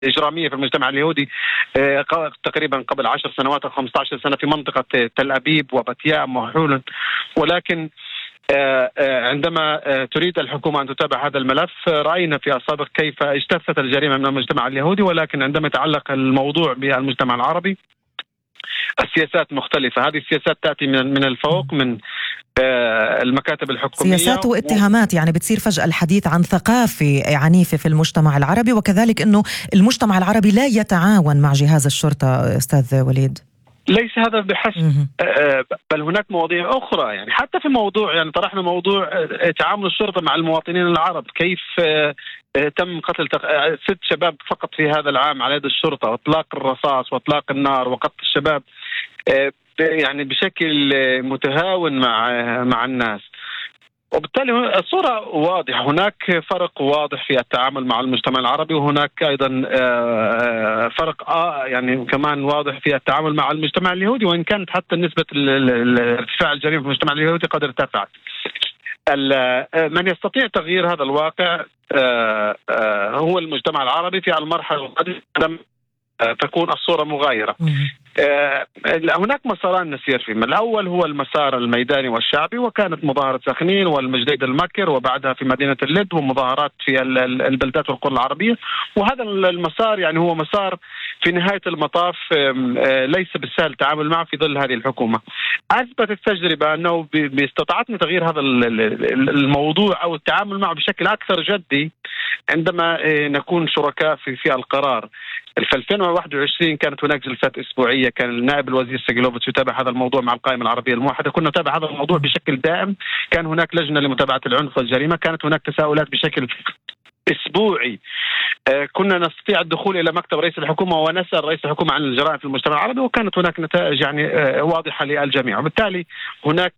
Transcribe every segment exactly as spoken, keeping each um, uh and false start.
إجرامية في المجتمع اليهودي تقريبا قبل عشر سنوات أو خمسة عشر سنة في منطقة تل أبيب وبتيام وحولن. ولكن عندما تريد الحكومة أن تتابع هذا الملف، رأينا في السابق كيف اجتثت الجريمة من المجتمع اليهودي، ولكن عندما يتعلق الموضوع بالمجتمع العربي السياسات مختلفة. هذه السياسات تأتي من من الفوق، من المكاتب الحكومية، سياسات واتهامات. يعني بتصير فجأة الحديث عن ثقافة عنيفة في المجتمع العربي، وكذلك أنه المجتمع العربي لا يتعاون مع جهاز الشرطة. أستاذ وليد، ليس هذا بحسب، بل هناك مواضيع أخرى. يعني حتى في موضوع، يعني طرحنا موضوع تعامل الشرطة مع المواطنين العرب، كيف تم قتل ست شباب فقط في هذا العام على يد الشرطة، واطلاق الرصاص واطلاق النار وقتل الشباب يعني بشكل متهاون مع مع الناس. وبالتالي الصورة واضحة، هناك فرق واضح في التعامل مع المجتمع العربي، وهناك أيضا فرق يعني كمان واضح في التعامل مع المجتمع اليهودي، وإن كانت حتى نسبة ارتفاع الجريمة في المجتمع اليهودي قد ارتفعت. من يستطيع تغيير هذا الواقع هو المجتمع العربي في المرحلة القادمة تكون الصورة مغايرة. هناك مساران نسير فيهم. الأول هو المسار الميداني والشعبي، وكانت مظاهرة سخنين والمجديد المكر، وبعدها في مدينة اللد، ومظاهرات في البلدات والقرى العربية. وهذا المسار يعني هو مسار في نهاية المطاف ليس بالسهل التعامل معه في ظل هذه الحكومة. أثبتت التجربة أنه باستطاعتنا تغيير هذا الموضوع أو التعامل معه بشكل أكثر جدي عندما نكون شركاء في في القرار. في ألفين وواحد وعشرين كانت هناك جلسات أسبوعية، كان النائب الوزير سيجلوفيتش يتابع هذا الموضوع مع القائمة العربية الموحدة، كنا نتابع هذا الموضوع بشكل دائم. كان هناك لجنة لمتابعة العنف والجريمة، كانت هناك تساؤلات بشكل أسبوعي. كنا نستطيع الدخول إلى مكتب رئيس الحكومة ونسأل رئيس الحكومة عن الجرائم في المجتمع العربي، وكانت هناك نتائج يعني واضحة للجميع. وبالتالي هناك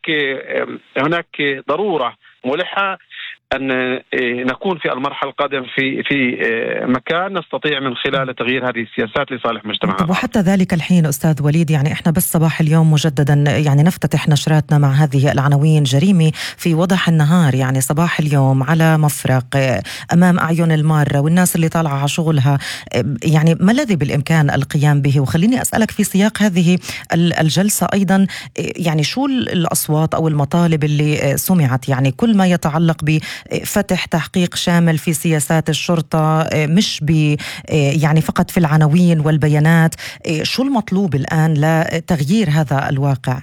هناك ضرورة ملحة أن نكون في المرحلة القادمة في في مكان نستطيع من خلال تغيير هذه السياسات لصالح مجتمعنا. طب وحتى ذلك الحين أستاذ وليد، يعني إحنا بس صباح اليوم مجددا يعني نفتتح نشراتنا مع هذه العناوين: جريمة في وضح النهار، يعني صباح اليوم على مفرق أمام أعين المارة والناس اللي طالعة على شغلها. يعني ما الذي بالإمكان القيام به؟ وخليني أسألك في سياق هذه الجلسة أيضا، يعني شو الأصوات أو المطالب اللي سمعت؟ يعني كل ما يتعلق ب فتح تحقيق شامل في سياسات الشرطة، مش ب يعني فقط في العناوين والبيانات. شو المطلوب الآن لتغيير هذا الواقع؟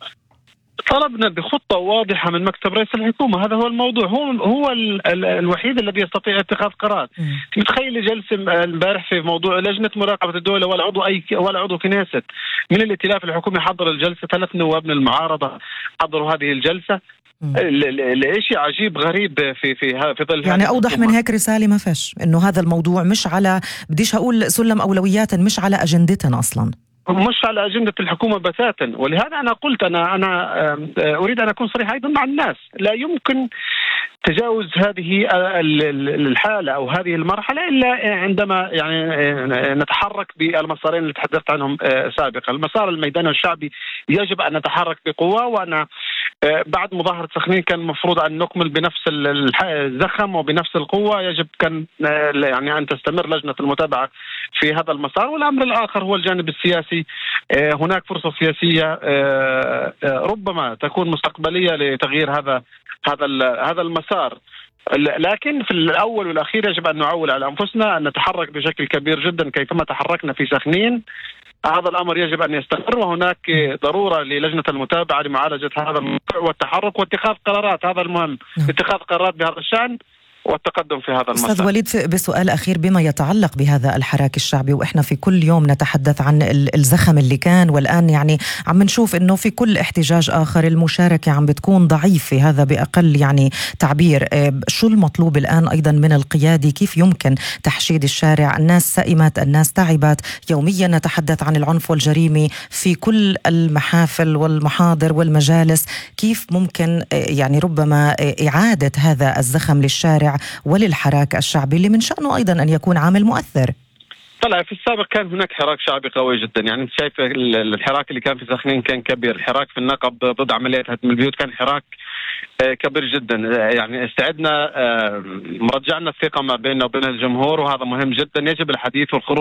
طلبنا بخطة واضحة من مكتب رئيس الحكومة. هذا هو الموضوع، هو هو ال ال الوحيد الذي يستطيع اتخاذ قرار. متخيل جلسة امبارح في موضوع لجنة مراقبة الدولة ولا عضو أي ولا عضو كنيست من الائتلاف الحكومي حضر الجلسة، ثلاث نواب من المعارضة حضروا هذه الجلسة. الشيء عجيب غريب في في في ظل يعني أوضح من هيك رسالة ما فيش إنه هذا الموضوع مش على، بديش أقول سلم أولويات، مش على أجندتنا أصلاً، مش على أجندة الحكومة بتاتا. ولهذا أنا قلت أنا أنا أريد أن أكون صريح أيضا مع الناس. لا يمكن تجاوز هذه الحالة أو هذه المرحلة إلا عندما يعني نتحرك بالمسارين اللي تحدثت عنهم سابقا. المسار الميداني والشعبي يجب أن نتحرك بقوة، وأنا بعد مظاهرة سخنين كان المفروض أن نكمل بنفس الزخم وبنفس القوة. يجب كان يعني أن تستمر لجنة المتابعة في هذا المسار. والأمر الآخر هو الجانب السياسي. هناك فرصة سياسية ربما تكون مستقبلية لتغيير هذا هذا هذا المسار، لكن في الأول والأخير يجب أن نعول على أنفسنا أن نتحرك بشكل كبير جدا كيفما تحركنا في سخنين. هذا الأمر يجب أن يستمر، وهناك ضرورة للجنة المتابعة لمعالجة هذا الموضوع والتحرك واتخاذ قرارات. هذا المهم، اتخاذ قرارات بهذا الشأن والتقدم في هذا المسار. أستاذ وليد، بسؤال أخير بما يتعلق بهذا الحراك الشعبي، وإحنا في كل يوم نتحدث عن الزخم اللي كان، والآن يعني عم نشوف إنه في كل احتجاج آخر المشاركة عم بتكون ضعيفة، هذا بأقل يعني تعبير. شو المطلوب الآن أيضا من القيادة؟ كيف يمكن تحشيد الشارع؟ الناس سئمت، الناس تعبت، يوميا نتحدث عن العنف والجريمة في كل المحافل والمحاضر والمجالس. كيف ممكن يعني ربما إعادة هذا الزخم للشارع وللحراك الشعبي اللي من شأنه أيضا أن يكون عامل مؤثر؟ طلع في السابق كان هناك حراك شعبي قوي جدا. يعني شايف الحراك اللي كان في سخنين كان كبير، الحراك في النقب ضد عملية هدم البيوت كان حراك كبير جدا. يعني استعدنا، مرجعنا الثقة ما بيننا وبين الجمهور، وهذا مهم جدا. يجب الحديث والخروج